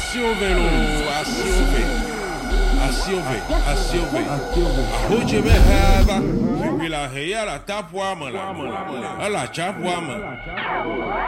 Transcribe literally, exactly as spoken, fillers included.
Assim o velo, assim o velo. Assim o velo, assim o velo. A rote me reba, vila reia la tapua mano. Ela chapua mano.